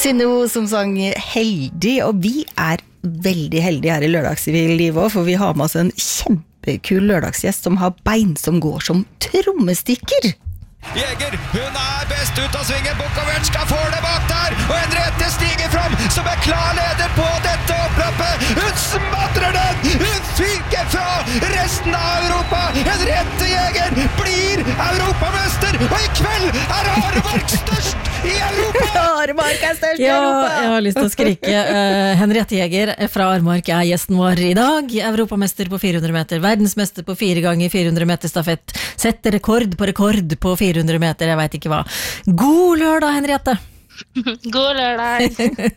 Synne som sang Heldig, og vi veldig heldige her I Lørdagslivet, for vi har med oss en kjempekul lørdagsgjest som har bein som går som trommestikker. Jeger, hun best ut av svingen, Bukovic får det bak der, og Henriette stiger fram som klar leder på dette oppløpet. Hun smadrer den, hun fyker fra resten av Europa. Henriette Jeger blir europamester, og I kveld Aremark størst I Europa. Aremark størst I Europa. Ja, jeg har lyst til å skrike. Henriette Jeger fra Aremark gjesten vår I dag. Europamester på 400 meter, verdensmester på 4 ganger 400 meter stafett, setter rekord på 400 meter, jeg vet ikke hva. God lørdag, Henriette! God lørdag!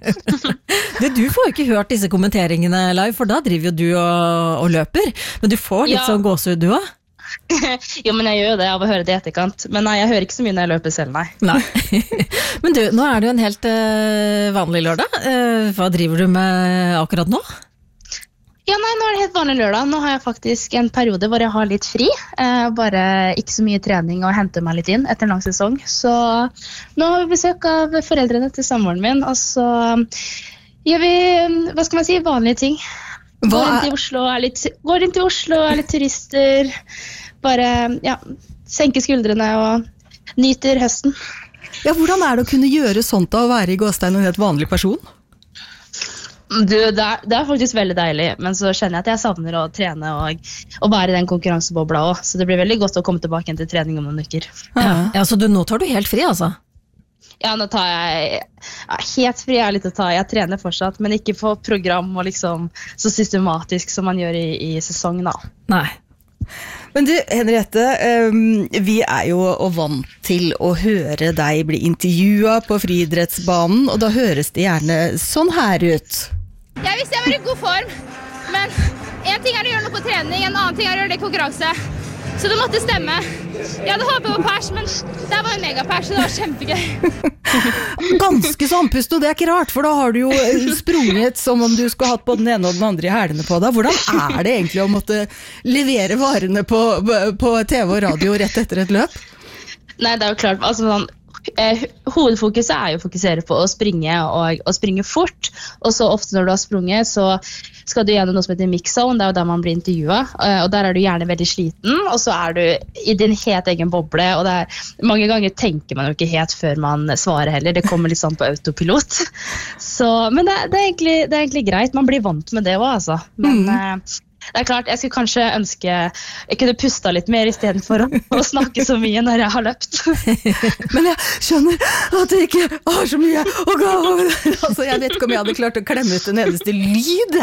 Du får jo ikke hørt disse kommenteringene live, for da driver jo du og løper, men du får litt sånn gåsehud du også? Jo, men jeg gjør jo det av å høre det I etterkant, men nei, jeg hører ikke så mye når jeg løper selv, nei. Men du, nå det jo en helt vanlig lørdag. Hva driver du med akkurat nå? Ja, nei, nå det helt vanlig lørdag. Nå har jeg faktisk en periode hvor jeg har litt fri. Bare ikke så mye trening og henter meg litt inn etter en lang sesong. Så nå har vi besøk av foreldrene til samboeren min, og så gjør vi, hva skal man si, vanlige ting. Går inn til Oslo, litt turister, bare, ja, senke skuldrene og nyter høsten. Ja, hvordan det å kunne gjøre sånt da, å være I gåstein en helt vanlig person? Du, det faktisk veldig deilig, men så kjenner jeg at jeg savner å trene og være I den konkurransebobla også, så det blir veldig godt å komme tilbake igjen til trening om noen uker. Ja, så nå tar du helt fri, altså? Ja, nå tar jeg helt fri litt å ta. Jeg trener fortsatt, men ikke på program og liksom så systematisk som man gjør I sesong da. Nei. Men du, Henriette, vi jo vant til å høre deg bli intervjuet på friidrettsbanen, og da høres det gjerne sånn her ut. Jeg visste jeg var I god form, men en ting å gjøre noe på trening, en annen ting å gjøre det I konkurranse. Så det måtte stemme. Jeg hadde håpet på pers, men det var en megapers, så det var kjempegøy. Ganske så andpust, og det ikke rart, for da har du jo sprunget som om du skulle hatt både den ene og den andre I hælene på deg. Hvordan det egentlig å måtte levere varene på TV og radio rett etter et løp? Nei, det jo klart, altså sånn, hovedfokuset jo å fokusere på å springe og springe fort, og så ofte når du har sprunget så skal du gjennom noe som heter mix-zone, det jo der man blir intervjuet, og der du gjerne veldig sliten, og så du I din helt egen boble, og mange ganger tenker man jo ikke helt før man svarer heller, det kommer litt sånn på autopilot, så, men det egentlig greit, man blir vant med det også, altså, men det klart, jeg skulle kanskje ønske jeg kunne pusta litt mer I stedet for å snakke så mye når jeg har løpt. Men jeg skjønner at jeg ikke har så mye å gå over. Altså, jeg vet ikke om jeg hadde klart å klemme ut den eneste lyd.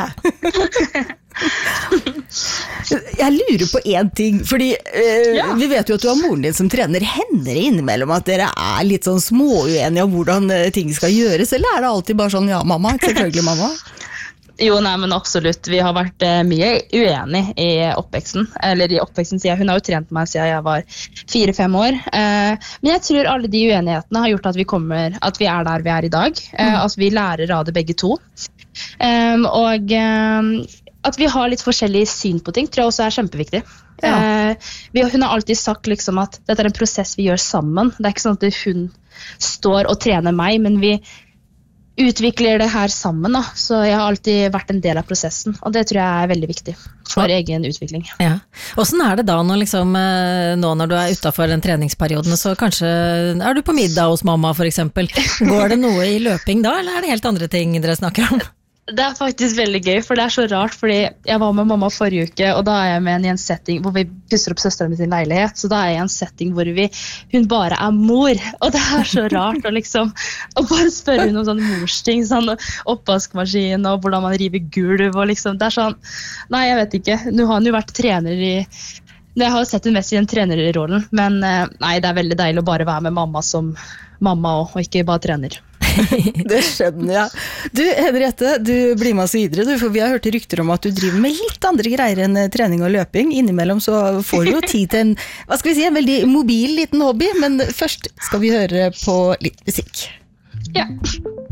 Jeg lurer på en ting, fordi vi vet jo at du har moren din som trener. Hender det innimellom at dere litt sånn småuenige om hvordan ting skal gjøres, eller det alltid bare sånn, ja mamma, selvfølgelig mamma? Jo, nei, men absolutt. Vi har vært mye uenige I oppveksten. Eller I oppveksten siden. Hun har jo trent meg siden jeg var 4-5 år. Men jeg tror alle de uenighetene har gjort at vi der vi I dag. At vi lærer av det begge to. Og at vi har litt forskjellig syn på ting, tror jeg også kjempeviktig. Ja. Hun har alltid sagt liksom at dette en prosess vi gjør sammen. Det ikke sånn at hun står og trener meg, men vi utvikler det her sammen da. Så jeg har alltid vært en del av prosessen, og det tror jeg veldig viktig for egen utvikling. Ja. Hvordan det da når, liksom, nå når du utenfor den treningsperioden, så kanskje du på middag hos mamma for eksempel, går det noe I løping da, eller det helt andre ting dere snakker om? Det faktisk veldig gøy, for det så rart, fordi jeg var med mamma forrige uke, og da jeg med I en setting hvor vi pusser opp søsteren min sin leilighet, så da jeg I en setting hvor hun bare mor, og det så rart å bare spørre hun om sånne morsting, sånn oppvaskmaskin, og hvordan man river gulv, og liksom, det sånn, nei, jeg vet ikke, nå har hun jo vært trener jeg har sett hun mest I den trenerrollen, men nei, det veldig deilig å bare være med mamma som mamma og ikke bare trener. Det skjønner jeg. Du, Henriette, du blir med oss videre, for vi har hørt rykter om at du driver med litt andre greier enn trening og løping. Innimellom så får du jo tid til en, hva skal vi si, en veldig mobil liten hobby, men først skal vi høre på litt musikk. Ja.